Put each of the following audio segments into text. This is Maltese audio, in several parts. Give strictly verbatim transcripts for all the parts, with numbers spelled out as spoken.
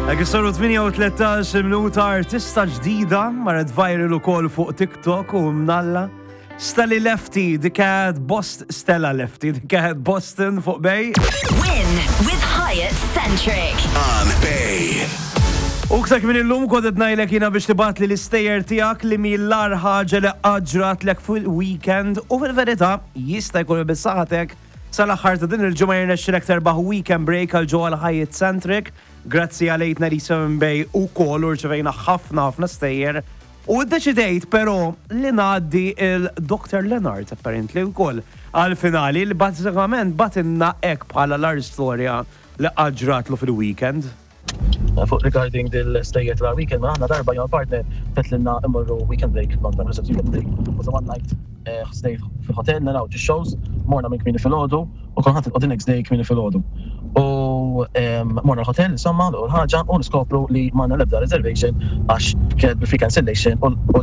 Dak is-saru tminja u tlettax minuta artista ġdida marret viral ukoll fuq TikTok u mnalla. Stella Lefty, dik kienet Bost Stella Lefty, dik kienet Boston fuq Bay. Win with Hyatt Centric. On Bay. U ksak minn illum kodet najlek jina biex tibat li l-istejer tijak li millar ħaġa li aqġrat lek fil-weekend u fil-verita jista' jkun bis-saħatek sal-aħħar ta' din il-ġimgħa jirnexxilek terbaħ weekend break għal ġewwa Hyatt Centric grazzi għal eight ninety-seven Bay u kol u rċevejna ħafna ħafna stejjer u ddeċidejt però li ngħaddi il-doktor Leonard apparently wkoll għal-finali li bażikament batinna hekk bħala l-istorja li aqġratlu fil-weekend. Fuq regarding dil-stejjet la weekend, ma ħana darba jom partner tetlinna immorru weekend break London, reset weekend break. Was a one night stay fil-hotel, naraw ġi-shows, morna minn kmini fil-ħodu, u konħat u the next day kmini fil-ħodu. U morna l-hotel, insomma, u l-ħagġa, u niskopru li manna lebda reservation għax kienet bil-free cancellation u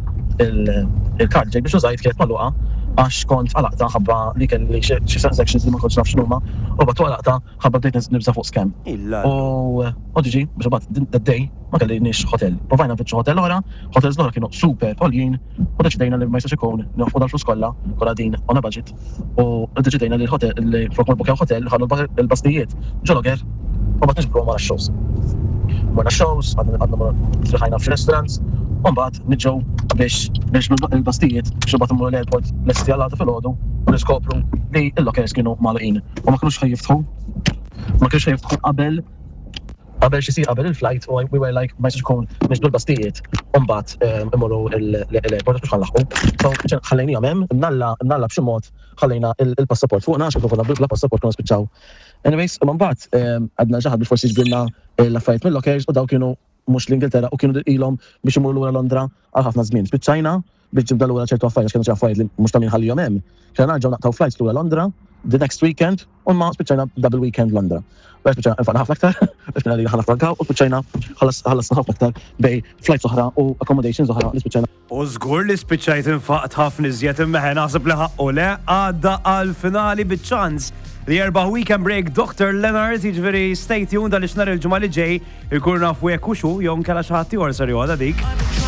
l-card ġej biex użajt kienet maluqa għax kont għalaqta ħabba li kelli xi sections li ma kontx naf x'numa u bat għalaqta ħabba bdejt nibża fuq scam. U odiġi biex bat d-dej ma kelli nix hotel. Provajna fitxu hotel oħra, hotels l-oħra kienu super għoljin u deċidejna li ma jistax ikun nofqu dal-flus kollha kollha din on a budget. U deċidejna li l-hotel li fuq mal-bukjaw hotel ħallu l-bastijiet ġologer u bat niġbru ma shows. Morna shows, għadna triħajna f'restaurants, u mbagħad niġġew biex biex il-bastijiet biex mbagħad immorru l-airport lesti għal fil-ħodu u niskopru li l-lockers kienu magħluqin. U ma kinux ħajjiftħu. Ma kinux ħajjiftħu qabel qabel xi sir qabel il-flight u we were like ma jistax ikun niġbdu l-bastijiet u mbagħad immorru l-airport biex ħallaħqu. So ħallejnihom hemm, imnalla imnalla b'xi mod ħallejna il-passaport fuqna għax konna bla passaport kienu spiċċaw. Anyways, imma mbagħad għadna ġaħad biex forsi ġbrilna l-affarijiet mill-lockers u daw kienu mux l-Ingilterra u kienu ilhom biex imur lura Londra għal ħafna żmien. Spiċċajna biex ġibda lura ċertu affarijiet kienu xi affarijiet li mhux tagħmel ħallihom hemm. Kienu narġgħu naqtaw flights lura Londra the next weekend u ma spiċċajna double weekend Londra. Biex spiċċajna nfaqna ħafna aktar, biex kienu li ħalla frankaw u spiċċajna ħallasna ħafna aktar bej flights oħra u accommodations oħra li spiċċajna. U żgur li spiċċajt infaqt ħafna iżjed immeħen naħseb li ħaqqu le għadda għall-finali biċ-ċans li jerbaħ weekend break doktor Leonard, jiġifieri stay tuned għaliex nhar il-ġimgħa li ġej ikun nafu jekk u xu jew nkella xi ħadd ieħor ser joqgħod dik.